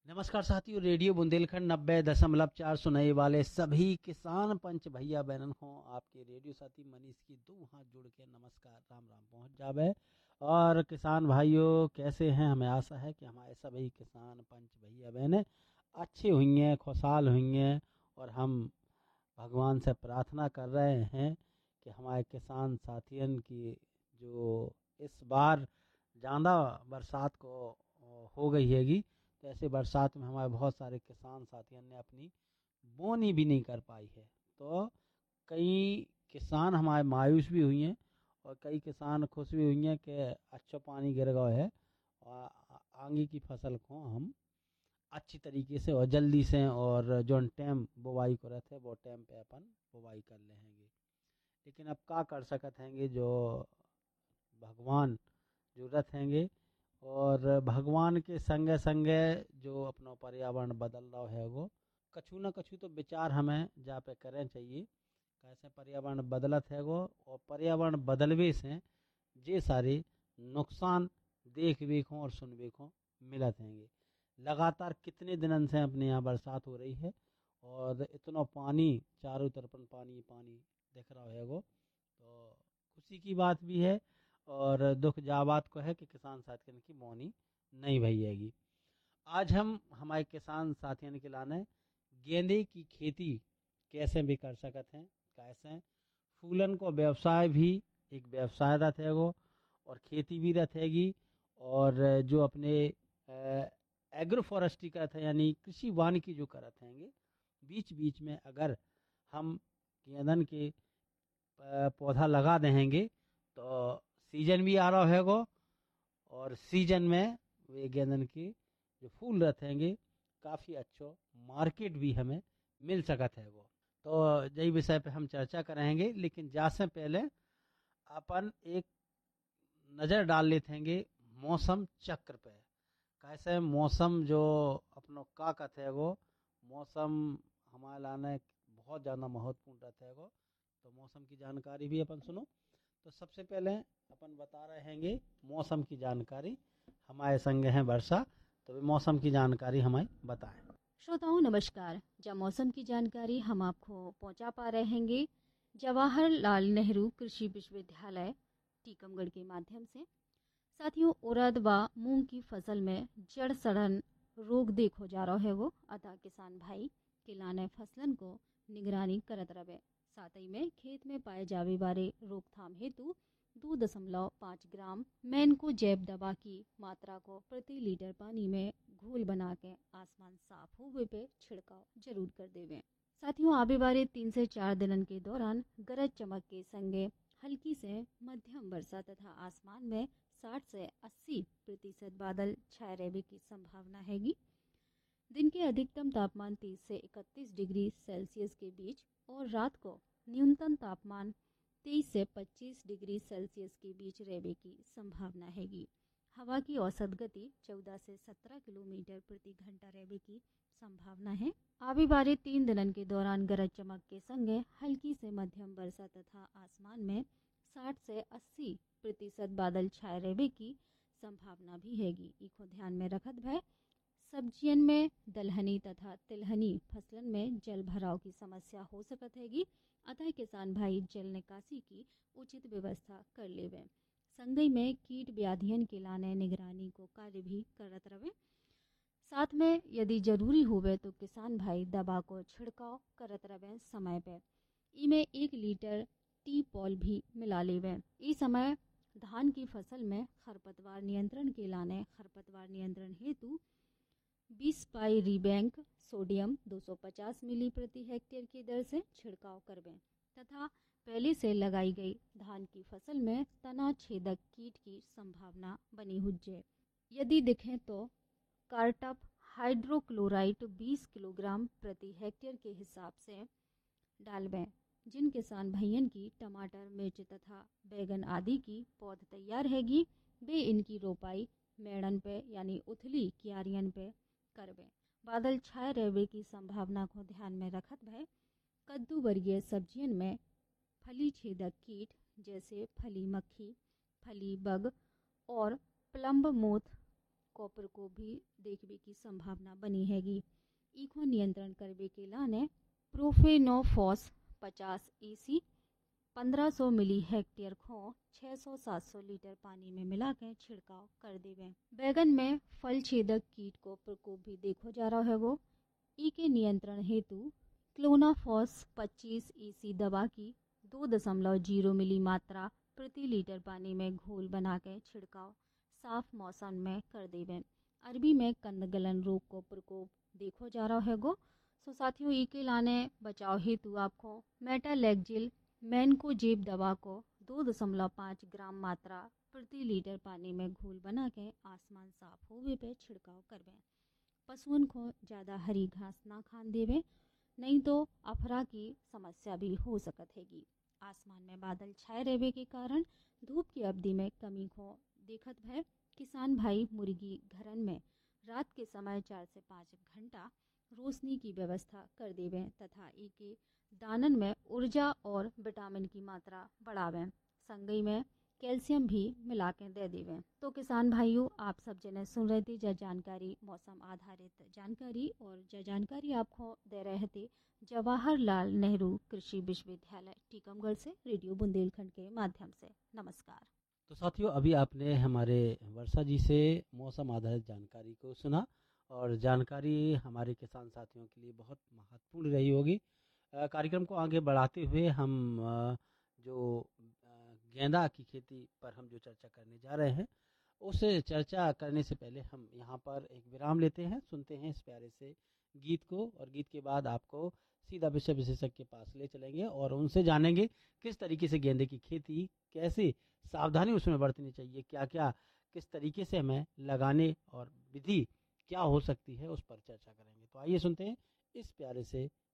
नमस्कार साथियों, रेडियो बुंदेलखंड 90.4 सुनने वाले सभी किसान पंच भैया बहनन को आपके रेडियो साथी मनीष की दो हाथ जोड़ के नमस्कार राम राम पहुंच जावे। और किसान भाइयों कैसे हैं? हमें आशा है कि हमारे सभी किसान पंच भैया बहनें अच्छे हुई, खुशहाल हुई। और हम भगवान से प्रार्थना कर रहे हैं कि हमारे किसान साथियन की जो इस बार ज़्यादा बरसात को हो गई हैगी, तो ऐसे बरसात में हमारे बहुत सारे किसान साथियों ने अपनी बोनी भी नहीं कर पाई है। तो कई किसान हमारे मायूस भी हुई हैं और कई किसान खुश भी हुई हैं कि अच्छा पानी गिर गया है और आगे की फसल को हम अच्छी तरीके से और जल्दी से और जो टाइम बुवाई को रहते वो टाइम पे अपन बुवाई कर लेंगे। लेकिन अब क्या कर सकते हैंगे, जो भगवान जरूरत हैंगे और भगवान के संगे संगे जो अपना पर्यावरण बदल रहा है वो कछु न कछु तो विचार हमें जा पे करें चाहिए। कैसे पर्यावरण बदलत है वो, और पर्यावरण बदलवे से जे सारे नुकसान देख बेखों और सुन बेखों मिलत हैंगे। लगातार कितने दिनों से अपने यहाँ बरसात हो रही है और इतना पानी चारों तरफ पानी पानी दिख रहा है वो, तो खुशी की बात भी है और दुख जा बात को है कि किसान साथियों की बोनी नहीं भईएगी। आज हम हमारे किसान साथियों के लाने गेंदे की खेती कैसे भी कर सकते हैं, कैसे फूलन को व्यवसाय भी एक व्यवसाय रहेगा और खेती भी रहेगी। और जो अपने एग्रो फॉरेस्ट्री करते हैं यानी कृषि वानिकी जो करते हैंगे, बीच बीच में अगर हम गेंदन के पौधा लगा देंगे तो सीजन भी आ रहा है और सीजन में वे गेंदन के जो फूल रहेंगे काफ़ी अच्छो मार्केट भी हमें मिल सकत है वो। तो यही विषय पे हम चर्चा करेंगे, लेकिन जा से पहले अपन एक नज़र डाल लेते हैं मौसम चक्र पे। कैसे मौसम जो अपनो का कहते है वो मौसम हमारे लाने बहुत ज़्यादा महत्वपूर्ण रहता है वो। तो मौसम की जानकारी भी अपन सुनो। तो सबसे पहले अपन बता रहे हैंगे मौसम की जानकारी। हमारे संग हैं वर्षा, तो मौसम की जानकारी हमें बताएं। श्रोताओं नमस्कार। जब मौसम की जानकारी हम आपको पहुंचा पा रहे हैंगे जवाहरलाल नेहरू कृषि विश्वविद्यालय टीकमगढ़ के माध्यम से। साथियों, उड़द व मूंग की फसल में जड़ सड़न रोग देखो जा रहा है वो, अतः किसान भाई किलाने फसलन को निगरानी करत रहे। साथ ही में खेत में पाए जावे वाले रोकथाम हेतु 2.5 ग्राम मैनको जैव दवा की मात्रा को प्रति लीटर पानी में घोल बना के आसमान साफ हुए पे छिड़काव जरूर कर देवें। साथियों, आने वाले 3 से 4 दिनों के दौरान गरज चमक के संगे हल्की से मध्यम वर्षा तथा आसमान में 60 से 80% बादल छाए रहने की संभावना हैगी। दिन के अधिकतम तापमान 30 से 31 डिग्री सेल्सियस के बीच और रात को न्यूनतम तापमान 23 से 25 डिग्री सेल्सियस के बीच रहने की संभावना हैगी। हवा की औसत गति 14 से 17 किलोमीटर प्रति घंटा रहने की संभावना है। आने वाले 3 दिनों के दौरान गरज चमक के संगे हल्की से मध्यम वर्षा तथा आसमान में 60 से 80% बादल छाए रहने की संभावना भी हैगी। इको ध्यान में रखत भय सब्जियन में दलहनी तथा तिलहनी फसलन में जल भराव की समस्या हो सकत हैगी, अतः किसान भाई जल निकासी की उचित व्यवस्था कर लेवे। संगई में कीट व्याधियन के लाने निगरानी को कार्य भी करत रहे। साथ में यदि जरूरी हुए तो किसान भाई दवा को छिड़काव करत रहे समय पे। इमें 1 लीटर टी पॉल भी मिला लेवे। इस समय धान की फसल में खरपतवार नियंत्रण के लाने खरपतवार नियंत्रण हेतु 20 पाई रिबैंक सोडियम 250 मिली प्रति हेक्टेयर की दर से छिड़काव करवें तथा पहले से लगाई गई धान की फसल में तना छेदक कीट की संभावना बनी हुज्जे। यदि दिखें तो कार्टप हाइड्रोक्लोराइड 20 किलोग्राम प्रति हेक्टेयर के हिसाब से डालवें। जिन किसान भैयन की टमाटर मिर्च तथा बैगन आदि की पौध तैयार हैगी, वे इनकी रोपाई मेड़न पे यानी उथली क्यारियन पे करवें। बादल छाए रहने की संभावना को ध्यान में रखत भय कद्दू वर्गीय सब्जियन में फली छेदक कीट जैसे फली मक्खी, फली बग और प्लम्ब मोथ को प्रकोप भी देखने की संभावना बनी हैगी। ईको नियंत्रण करने के लाने प्रोफेनोफॉस 50 EC 1500 मिली हेक्टेयर को 600-700 लीटर पानी में मिलाकर छिड़काव कर देवे। बैगन में फल छेदक कीट को प्रकोप भी देखो जा रहा है वो। ई के नियंत्रण हेतु क्लोनाफॉस 25 EC दवा की 2.0 मिली मात्रा प्रति लीटर पानी में घोल बनाकर छिड़काव साफ मौसम में कर देवे। अरबी में कंदगलन रोग को प्रकोप देखो जा रहा है गो। सो साथियों, ई के लाने बचाव हेतु आपको मेटालेक्जिल मैनकोजेब दवा को 2.5 ग्राम मात्रा प्रति लीटर पानी में घोल बना के आसमान साफ होवे पे छिड़काव करवें। पशुओं को ज़्यादा हरी घास ना खान देवे, नहीं तो अफरा की समस्या भी हो सकत हैगी। आसमान में बादल छाए रहने के कारण धूप की अवधि में कमी को देखत है। किसान भाई मुर्गी घरन में रात के समय 4 से 5 घंटा रोशनी की व्यवस्था कर देवें तथा ई के दानन में ऊर्जा और विटामिन की मात्रा बढ़ावें। संगई में कैल्शियम भी मिला के दे देवें। तो किसान भाइयों, आप सब जने सुन रहे थे जानकारी, मौसम आधारित जानकारी, और जानकारी आपको दे रहे थे जवाहरलाल नेहरू कृषि विश्वविद्यालय टीकमगढ़ से रेडियो बुंदेलखंड के माध्यम से। नमस्कार। तो साथियों, अभी आपने हमारे वर्षा जी से मौसम आधारित जानकारी को सुना, और जानकारी हमारे किसान साथियों के लिए बहुत महत्वपूर्ण रही होगी। कार्यक्रम को आगे बढ़ाते हुए हम जो गेंदा की खेती पर हम जो चर्चा करने जा रहे हैं, उस चर्चा करने से पहले हम यहाँ पर एक विराम लेते हैं, सुनते हैं इस प्यारे से गीत को, और गीत के बाद आपको सीधा विषय विशेषज्ञ के पास ले चलेंगे और उनसे जानेंगे किस तरीके से गेंदे की खेती, कैसे सावधानी उसमें बरतनी चाहिए, क्या क्या किस तरीके से हमें लगाने और विधि क्या हो सकती है, उस पर चर्चा करेंगे। तो आइए सुनते हैं इस प्यारे से